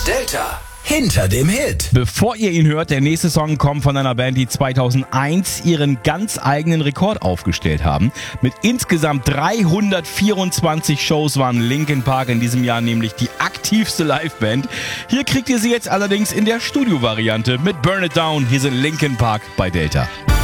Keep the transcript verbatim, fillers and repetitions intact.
Delta. Hinter dem Hit. Bevor ihr ihn hört, der nächste Song kommt von einer Band, die zweitausendeins ihren ganz eigenen Rekord aufgestellt haben. Mit insgesamt dreihundertvierundzwanzig Shows waren Linkin Park in diesem Jahr nämlich die aktivste Liveband. Hier kriegt ihr sie jetzt allerdings in der Studio-Variante mit Burn It Down. Hier sind Linkin Park bei Delta.